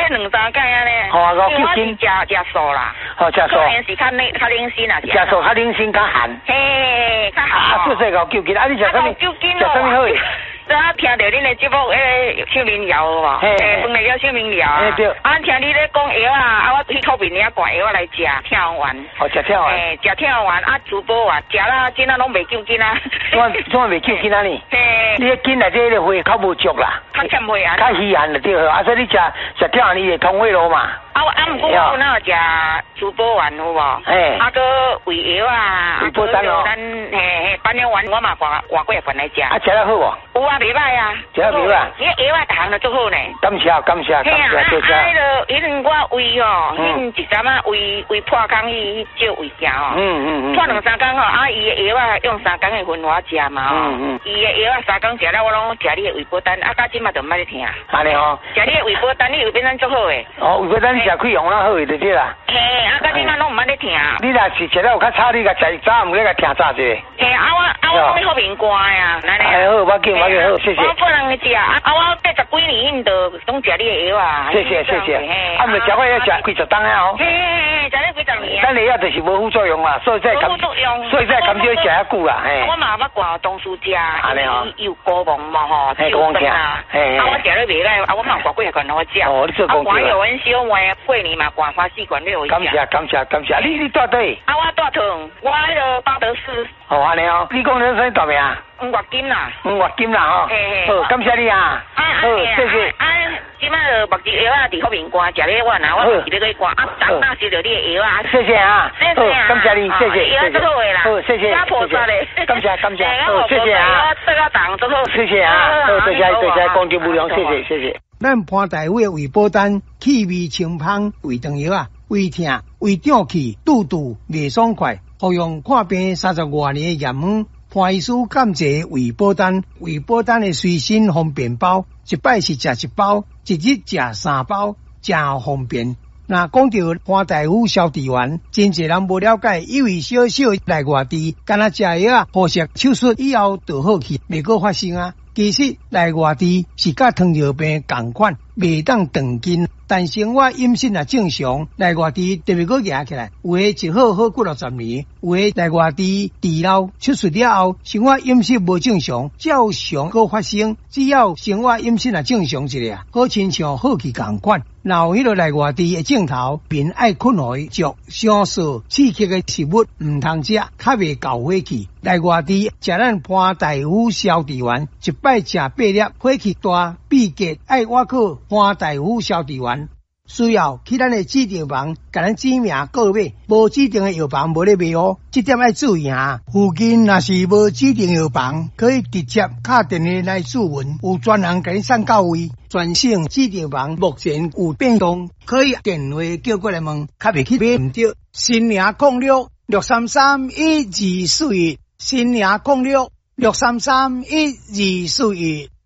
2、3届啊咧。 好啊，5、9斤。 食素啦。 好，食素。 可能是较冷心啊。 食素较冷心较寒。 嘿，较寒。 啊，就是5、9斤，啊，你食啥物？食啥物好？ 咱听到你的节目，小民谣无？本来叫小民谣。 对。 啊，听你咧讲药啊，我去靠边遐挂药来食跳丸。 哦，食跳丸。 食跳丸啊，猪宝丸，食啦，今仔拢袂9斤啊。 怎袂9斤啊你？ 嘿。 你迄筋内底个血较无足啦。 较欠血啊。 较稀罕就对了，啊，所以你食跳丸你会通血路嘛。 毋过我哪有食猪宝丸有无？啊个胃药啊， 胃波丹哦。 咱板药丸我嘛挂过一份来食。 啊，食得好无？ 有啊，袂歹啊。 食得袂歹。 伊药啊，逐项都做好呢。 感谢，多谢。 迄我胃吼，迄一阵啊胃破空去照胃镜吼。破2、3工吼，啊伊个药啊用3工的分我食嘛吼。伊个药啊3工食了，我拢食你的胃波丹，啊到即嘛就毋捌咧听。 安尼吼。 食你的胃波丹，你胃变咱足好诶。 哦，胃波丹食开用啦好就对啦。 嘿，啊到即嘛拢毋捌咧听。 你若是食了有较差，你甲食早毋该甲听早者。 嘿，我讲你好面瓜呀，奶奶。 好，我见好，谢谢。 我不能食啊，我80几年就拢食你的药啊。 谢谢。啊，毋食我要食几十档啊哦。 嘿，食了几十年。 咱的药就是无副作用嘛，所以才甘少食遐久啦，嘿。 我嘛捌挂同事食， 安尼吼。 有高粱嘛吼， 高粱听。嘿。 啊，我食了袂歹，啊，我嘛挂几罐我食。 哦，你做工作。 啊，有人小妹过年嘛挂3、4罐了。 感谢。你住倒位？ 啊，我住塘，我迄个巴德市。 哦，安尼哦。你讲你啥大名？ 黄月金啦。 黄月金啦吼。好，感谢你啊。好，谢谢。 即摆就目睭药啊，伫后面挂，食咧我呐，我是要去挂，啊，当收着你的药啊。 谢谢啊。好，感谢你，谢谢。 药做好诶啦。 好，谢谢。感谢。好，谢谢啊。 这个档做好。 谢谢啊。好，多谢，公众无量，谢谢。 咱潘大夫的胃保丹气味清芳胃肠药啊，胃痛、胃胀气、肚袂爽快，服用看病30多年的验方，潘医师感谢胃保丹。胃保丹的随身方便包，一摆是食1包，一日食3包，真方便。那讲到潘大夫消除丸，真侪人无了解，以为小内外痔，干那食药啊，护食手术以后就好去，未过发生啊。其实内外痔是甲糖尿病同款，袂当断根，但生活饮食也正常，内外痔特别个压起来，有诶一好过60年，有诶内外痔治疗手术了后，生活饮食无正常，照常个发生，只要生活饮食也正常一下，好亲像好去同款。若有迄个内外痔的症头，便爱困互伊足，上素刺激的食物毋通食，较袂够火气。内外痔食咱潘大夫消除丸，一摆食8粒，火气大，闭结爱我靠潘大夫消除丸。需要去咱的指定房，甲咱指名购买，无指定的药房无咧卖哦，这点要注意下。附近若是无指定药房，可以直接打电话来咨询，有专人甲你送到位。全省指定房目前有变动，可以电话叫过来问，较袂去买唔对。新营06 633 1241，新营06 633 1241。